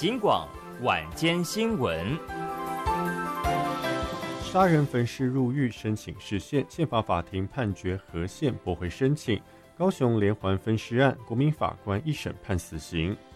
警广晚间新闻。 杀人焚尸入狱申请释宪，宪法法庭判决合宪驳回申请。高雄连环分尸案，国民法官一审判死刑。